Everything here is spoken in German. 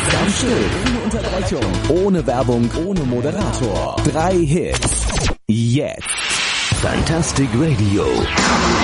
Ganz still, ohne Unterbrechung, ohne Werbung, ohne Moderator. 3 Hits. Jetzt. Fantastic Radio.